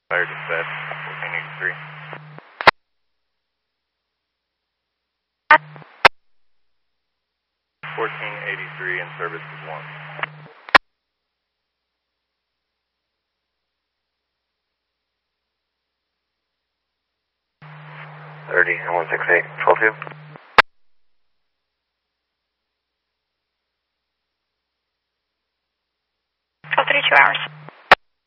Fire dispatch, 1483. 1483 in service is 1. 30 and 168, 12-2. 32 hours.